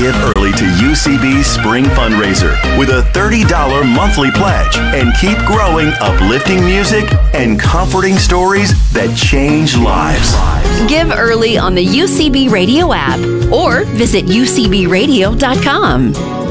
Give early to UCB's Spring Fundraiser with a $30 monthly pledge and keep growing uplifting music and comforting stories that change lives. Give early on the UCB Radio app or visit ucbradio.com.